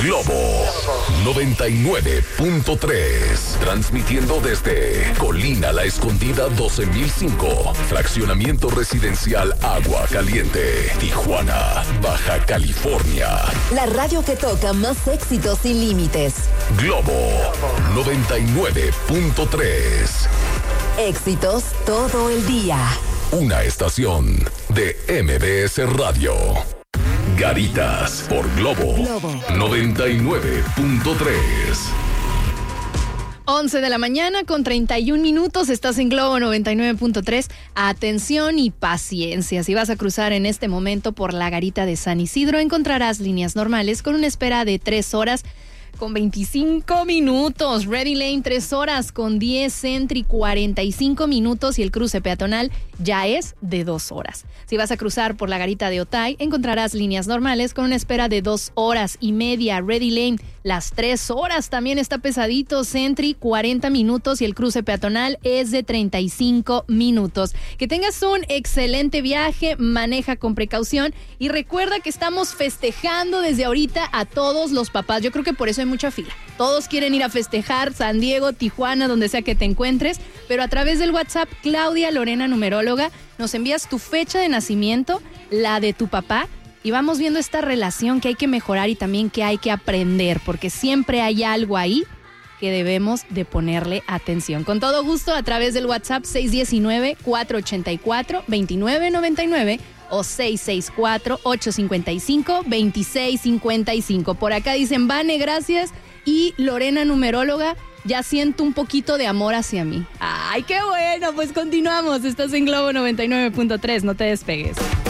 Globo 99.3. Transmitiendo desde Colina La Escondida 12005. Fraccionamiento residencial Agua Caliente. Tijuana, Baja California. La radio que toca más éxitos sin límites. Globo 99.3. Éxitos todo el día. Una estación de MBS Radio. Garitas por Globo 99.3. 11 de la mañana con 31 minutos, estás en Globo 99.3. Atención y paciencia. Si vas a cruzar en este momento por la Garita de San Isidro, encontrarás líneas normales con una espera de 3 horas con 25 minutos. Ready Lane 3 horas con 10, Sentry 45 minutos y el cruce peatonal ya es de 2 horas. Si vas a cruzar por la Garita de Otay, encontrarás líneas normales con una espera de 2 horas y media. Ready Lane las 3 horas también está pesadito. Sentry 40 minutos y el cruce peatonal es de 35 minutos. Que tengas un excelente viaje, maneja con precaución y recuerda que estamos festejando desde ahorita a todos los papás. Yo creo que por eso hay mucha fila. Todos quieren ir a festejar, San Diego, Tijuana, donde sea que te encuentres, pero a través del WhatsApp, Claudia Lorena Numeróloga, nos envías tu fecha de nacimiento, la de tu papá, y vamos viendo esta relación que hay que mejorar y también que hay que aprender, porque siempre hay algo ahí que debemos de ponerle atención. Con todo gusto, a través del WhatsApp 619-484-2999 o 664-855-2655. Por acá dicen, Vane, gracias. Y Lorena Numeróloga, ya siento un poquito de amor hacia mí. ¡Ay, qué bueno! Pues continuamos. Estás en Globo 99.3. No te despegues.